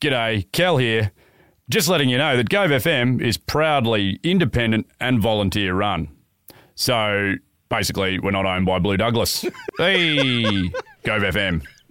G'day, Kel here. Just letting you know that Gove FM is proudly independent and volunteer run. So, basically, we're not owned by Blue Douglas. Hey, Gove FM.